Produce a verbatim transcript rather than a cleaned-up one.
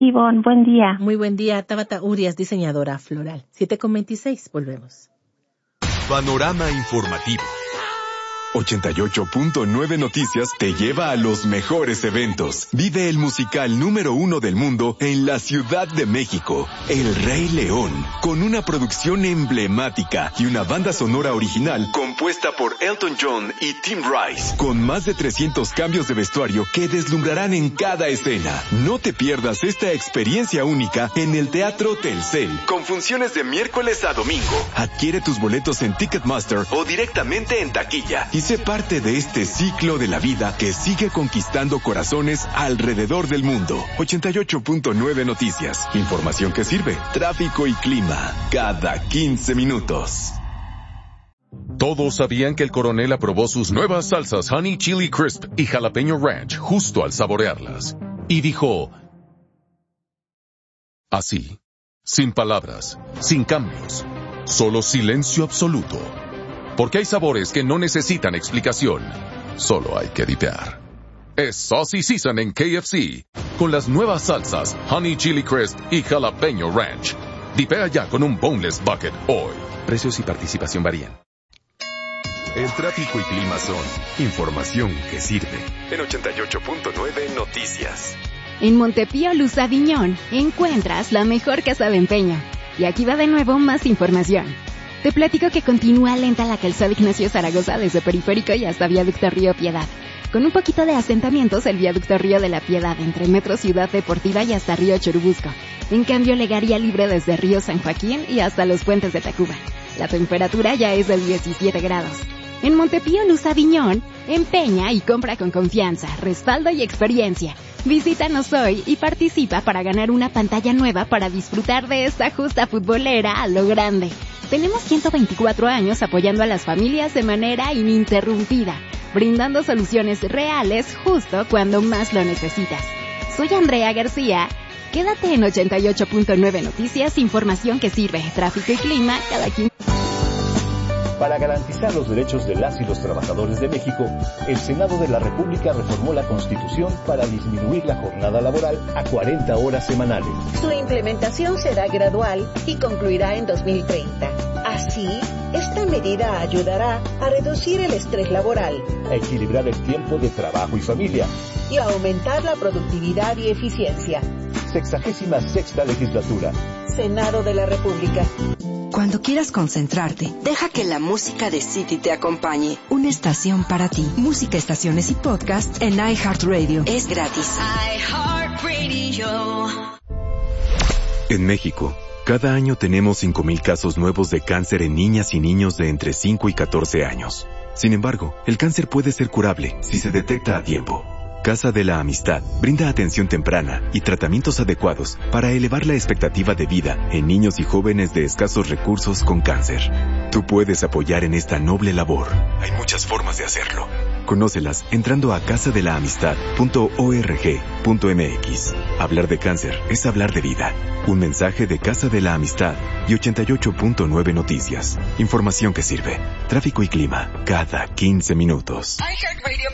Ivonne, buen día. Muy buen día. Tabata Urias, diseñadora floral. siete con veintiséis, volvemos. Panorama informativo. ochenta y ocho punto nueve Noticias te lleva a los mejores eventos. Vive el musical número uno del mundo en la Ciudad de México, El Rey León, con una producción emblemática y una banda sonora original compuesta por Elton John y Tim Rice, con más de trescientos cambios de vestuario que deslumbrarán en cada escena. No te pierdas esta experiencia única en el Teatro Telcel, con funciones de miércoles a domingo. Adquiere tus boletos en Ticketmaster o directamente en taquilla y sé parte de este ciclo de la vida que sigue conquistando corazones alrededor del mundo. ochenta y ocho punto nueve Noticias. Información que sirve. Tráfico y clima. Cada quince minutos. Todos sabían que el coronel aprobó sus nuevas salsas Honey Chili Crisp y Jalapeño Ranch justo al saborearlas. Y dijo... así. Sin palabras. Sin cambios. Solo silencio absoluto. Porque hay sabores que no necesitan explicación. Solo hay que dipear. Es Saucy Season en K F C. Con las nuevas salsas Honey Chili Crisp y Jalapeño Ranch. Dipea ya con un Boneless Bucket hoy. Precios y participación varían. El tráfico y clima son información que sirve. En ochenta y ocho punto nueve Noticias. En Montepío Luz Aviñón encuentras la mejor casa de empeño. Y aquí va de nuevo más información. Te platico que continúa lenta la calzada Ignacio Zaragoza desde Periférico y hasta Viaducto Río Piedad. Con un poquito de asentamientos, el Viaducto Río de la Piedad entre Metro Ciudad Deportiva y hasta Río Churubusco. En cambio, Legaría libre desde Río San Joaquín y hasta los puentes de Tacuba. La temperatura ya es de diecisiete grados. En Montepío Luz Aviñón, empeña y compra con confianza, respaldo y experiencia. Visítanos hoy y participa para ganar una pantalla nueva para disfrutar de esta justa futbolera a lo grande. Tenemos ciento veinticuatro años apoyando a las familias de manera ininterrumpida, brindando soluciones reales justo cuando más lo necesitas. Soy Andrea García. Quédate en ochenta y ocho punto nueve Noticias, información que sirve, tráfico y clima cada quince. Para garantizar los derechos de las y los trabajadores de México, el Senado de la República reformó la Constitución para disminuir la jornada laboral a cuarenta horas semanales. Su implementación será gradual y concluirá en dos mil treinta. Así, esta medida ayudará a reducir el estrés laboral, a equilibrar el tiempo de trabajo y familia y a aumentar la productividad y eficiencia. Sexagésima sexta legislatura. Senado de la República. Cuando quieras concentrarte, deja que la música de City te acompañe. Una estación para ti. Música, estaciones y podcast en iHeartRadio. Es gratis. iHeartRadio. En México, cada año tenemos cinco mil casos nuevos de cáncer en niñas y niños de entre cinco y catorce años. Sin embargo, el cáncer puede ser curable si se detecta a tiempo. Casa de la Amistad brinda atención temprana y tratamientos adecuados para elevar la expectativa de vida en niños y jóvenes de escasos recursos con cáncer. Tú puedes apoyar en esta noble labor. Hay muchas formas de hacerlo. Conócelas entrando a casa de la amistad punto org punto m x. Hablar de cáncer es hablar de vida. Un mensaje de Casa de la Amistad y ochenta y ocho punto nueve Noticias. Información que sirve. Tráfico y clima cada quince minutos.